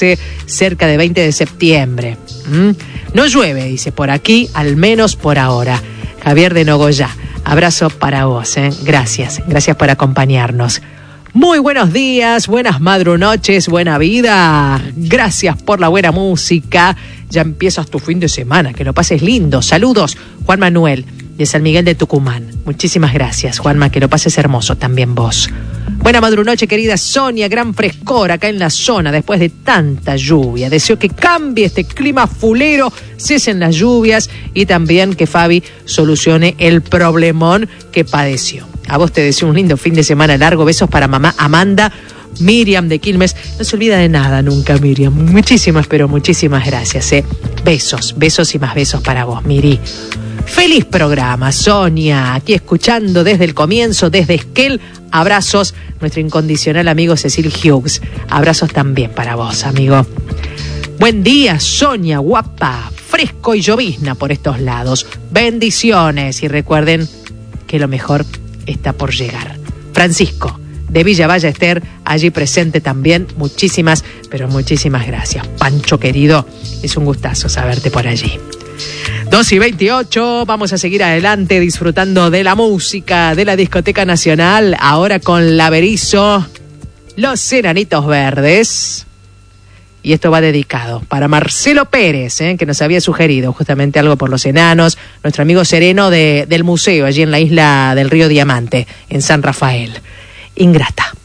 Este, cerca de 20 de septiembre. No llueve, dice, por aquí, al menos por ahora. Javier de Nogoyá, abrazo para vos, gracias por acompañarnos. Muy buenos días, buenas madrunoches, buena vida. Gracias por la buena música. Ya empiezas tu fin de semana, que lo pases lindo. Saludos, Juan Manuel, de San Miguel de Tucumán. Muchísimas gracias, Juanma, que lo pases hermoso también vos. Buena madrunoche, querida Sonia, gran frescor acá en la zona después de tanta lluvia. Deseo que cambie este clima fulero, cesen las lluvias y también que Fabi solucione el problemón que padeció. A vos te deseo un lindo fin de semana largo. Besos para mamá Amanda. Miriam de Quilmes, no se olvida de nada nunca, Miriam. Muchísimas, pero muchísimas gracias, Besos y más besos para vos, Miri. Feliz programa, Sonia, aquí escuchando desde el comienzo, desde Esquel. Abrazos, nuestro incondicional amigo Cecil Hughes. Abrazos también para vos, amigo. Buen día, Sonia, guapa, fresco y llovizna por estos lados. Bendiciones y recuerden que lo mejor está por llegar. Francisco, de Villa Ballester, allí presente también. Muchísimas, pero muchísimas gracias. Pancho querido, es un gustazo saberte por allí. 2:28, vamos a seguir adelante disfrutando de la música de la Discoteca Nacional. Ahora con La Berizo, Los Enanitos Verdes. Y esto va dedicado para Marcelo Pérez, que nos había sugerido justamente algo por los enanos. Nuestro amigo Sereno del museo, allí en la isla del Río Diamante, en San Rafael. Ingrata.